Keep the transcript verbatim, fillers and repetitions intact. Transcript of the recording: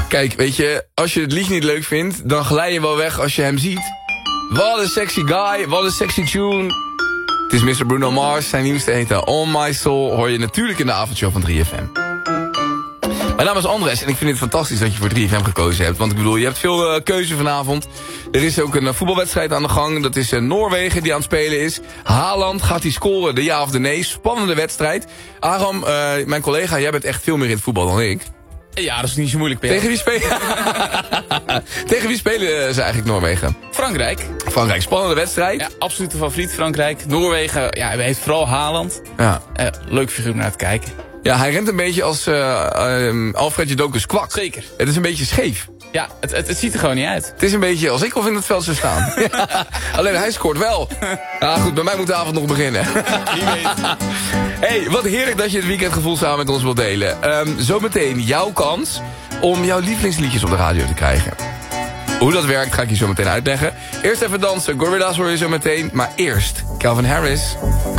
Kijk, weet je, als je het lied niet leuk vindt, dan glij je wel weg als je hem ziet. Wat een sexy guy, wat een sexy tune. Het is mister Bruno Mars, zijn nieuwste eten On My Soul hoor je natuurlijk in de avondshow van drie F M. Mijn naam is Andres en ik vind het fantastisch dat je voor drie F M gekozen hebt. Want ik bedoel, je hebt veel uh, keuze vanavond. Er is ook een uh, voetbalwedstrijd aan de gang. Dat is uh, Noorwegen die aan het spelen is. Haaland, gaat hij scoren, de ja of de nee? Spannende wedstrijd. Aram, uh, mijn collega, jij bent echt veel meer in het voetbal dan ik. Ja, dat is niet zo moeilijk, Peter. Tegen wie spelen, Tegen wie spelen ze eigenlijk Noorwegen? Frankrijk. Frankrijk, spannende wedstrijd. Ja, absolute favoriet Frankrijk. Noorwegen, ja, hij heeft vooral Haaland. Ja. Uh, leuk figuur om naar te kijken. Ja, hij rent een beetje als uh, um, Alfred Jodokus Kwak. Zeker. Het is een beetje scheef. Ja, het, het, het ziet er gewoon niet uit. Het is een beetje als ik of in het veld zou staan. Alleen hij scoort wel. Ja, goed, bij mij moet de avond nog beginnen. Wie weet. Hey, wat heerlijk dat je het weekendgevoel samen met ons wilt delen. Um, zometeen jouw kans om jouw lievelingsliedjes op de radio te krijgen. Hoe dat werkt ga ik je zo meteen uitleggen. Eerst even dansen. Gorillaz hoor je zo meteen. Maar eerst Calvin Harris.